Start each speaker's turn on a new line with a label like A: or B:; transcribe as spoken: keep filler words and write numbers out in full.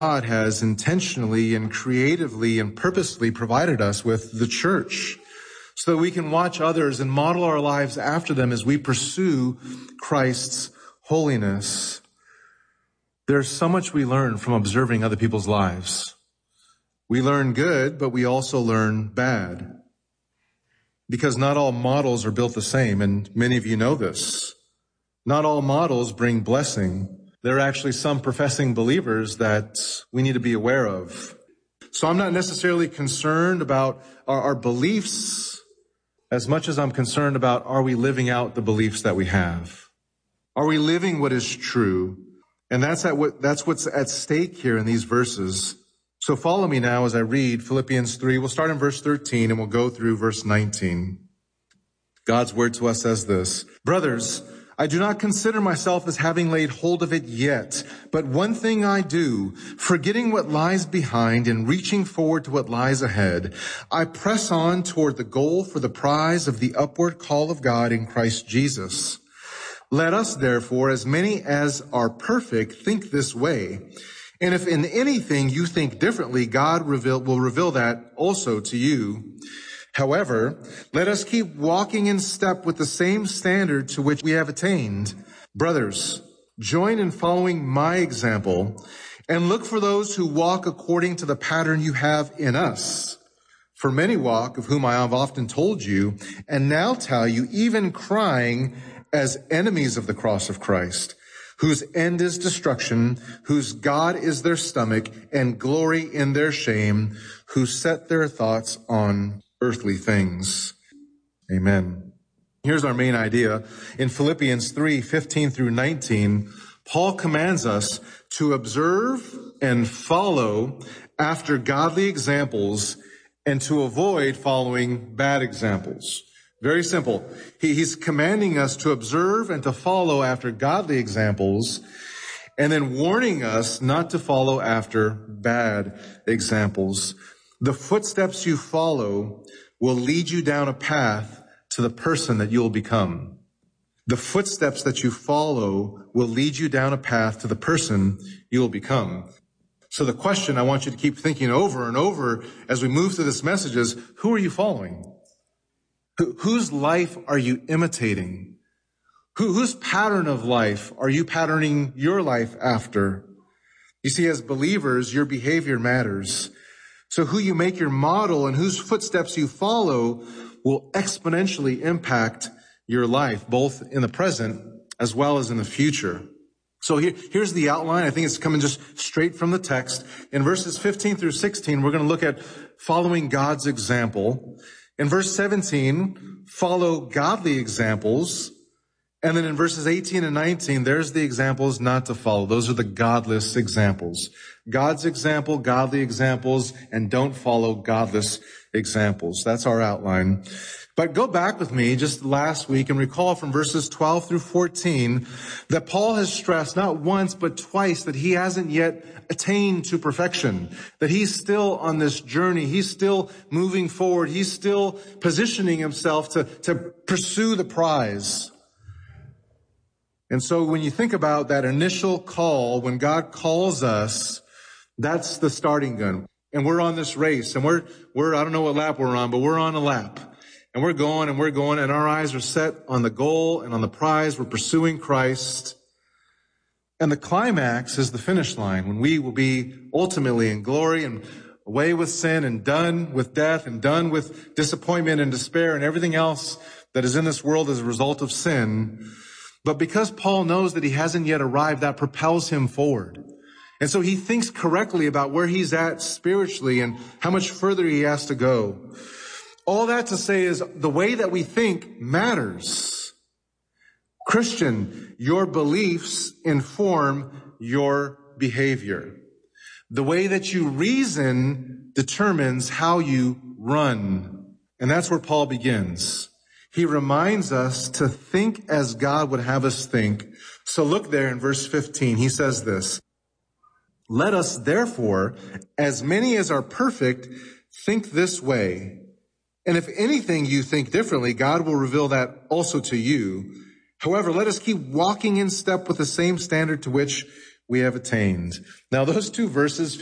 A: God has intentionally and creatively and purposely provided us with the church so that we can watch others and model our lives after them as we pursue Christ's holiness. There's so much we learn from observing other people's lives. We learn good, but we also learn bad. Because not all models are built the same, and many of you know this. Not all models bring blessing. There are actually some professing believers that we need to be aware of. So I'm not necessarily concerned about our, our beliefs as much as I'm concerned about, are we living out the beliefs that we have? Are we living what is true? And that's at what, that's what's at stake here in these verses. So follow me now as I read Philippians three. We'll start in verse thirteen and we'll go through verse nineteen. God's word to us says this: Brothers, I do not consider myself as having laid hold of it yet, but one thing I do, forgetting what lies behind and reaching forward to what lies ahead, I press on toward the goal for the prize of the upward call of God in Christ Jesus. Let us, therefore, as many as are perfect, think this way. And if in anything you think differently, God reveal, will reveal that also to you. However, let us keep walking in step with the same standard to which we have attained. Brothers, join in following my example and look for those who walk according to the pattern you have in us. For many walk, of whom I have often told you, and now tell you, even crying, as enemies of the cross of Christ, whose end is destruction, whose God is their stomach, and glory in their shame, who set their thoughts on earthly things. Amen. Here's our main idea. In Philippians three, fifteen through nineteen, Paul commands us to observe and follow after godly examples and to avoid following bad examples. Very simple. He, he's commanding us to observe and to follow after godly examples, and then warning us not to follow after bad examples. The footsteps you follow will lead you down a path to the person that you'll become. The footsteps that you follow will lead you down a path to the person you'll become. So the question I want you to keep thinking over and over as we move through this message is, who are you following? Wh- whose life are you imitating? Who, whose pattern of life are you patterning your life after? You see, as believers, your behavior matters. So who you make your model and whose footsteps you follow will exponentially impact your life, both in the present as well as in the future. So here, here's the outline. I think it's coming just straight from the text. In verses fifteen through sixteen, we're going to look at following God's example. In verse seventeen, follow godly examples. And then in verses eighteen and nineteen, there's the examples not to follow. Those are the godless examples. God's example, godly examples, and don't follow godless examples. That's our outline. But go back with me just last week and recall from verses twelve through fourteen that Paul has stressed not once but twice that he hasn't yet attained to perfection, that he's still on this journey. He's still moving forward. He's still positioning himself to, to pursue the prize. And so when you think about that initial call, when God calls us, that's the starting gun. And we're on this race, and we're, we're, I don't know what lap we're on, but we're on a lap. And we're going and we're going, and our eyes are set on the goal and on the prize. We're pursuing Christ. And the climax is the finish line, when we will be ultimately in glory and away with sin and done with death and done with disappointment and despair and everything else that is in this world as a result of sin. But because Paul knows that he hasn't yet arrived, that propels him forward. And so he thinks correctly about where he's at spiritually and how much further he has to go. All that to say is the way that we think matters. Christian, your beliefs inform your behavior. The way that you reason determines how you run. And that's where Paul begins. He reminds us to think as God would have us think. So look there in verse fifteen. He says this: Let us therefore, as many as are perfect, think this way. And if anything you think differently, God will reveal that also to you. However, let us keep walking in step with the same standard to which we have attained. Now, those two verses,